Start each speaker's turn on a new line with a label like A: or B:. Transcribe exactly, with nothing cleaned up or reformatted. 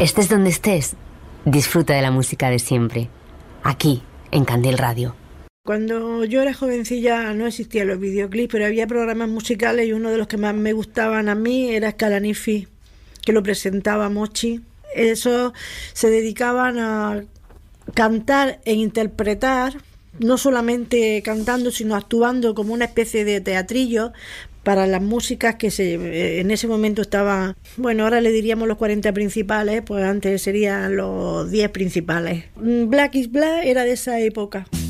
A: Estés donde estés, disfruta de la música de siempre. Aquí, en Candil Radio.
B: Cuando yo era jovencilla no existían los videoclips, pero había programas musicales y uno de los que más me gustaban a mí era Scalanifi, que lo presentaba Mochi. Esos se dedicaban a cantar e interpretar, no solamente cantando, sino actuando como una especie de teatrillo para las músicas que se, en ese momento estaban, bueno, ahora le diríamos los cuarenta principales, pues antes serían los diez principales. Black is Black era de esa época.